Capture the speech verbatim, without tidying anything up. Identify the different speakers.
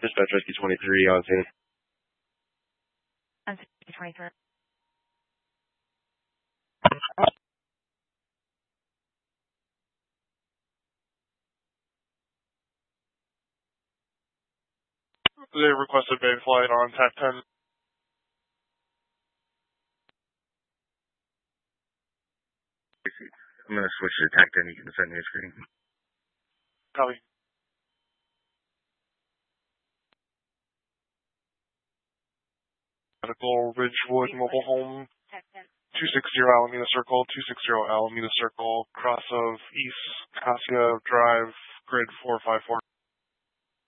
Speaker 1: Dispatch Rescue twenty-three on scene.
Speaker 2: On scene twenty-three.
Speaker 3: They requested bay flight on T A C ten.
Speaker 4: I'm going to switch to T A C ten. You can send me a screen.
Speaker 3: Copy. Medical Ridgewood Mobile Home. two sixty Alameda Circle, two sixty Alameda Circle, cross of East Cassia Drive, grid four five four.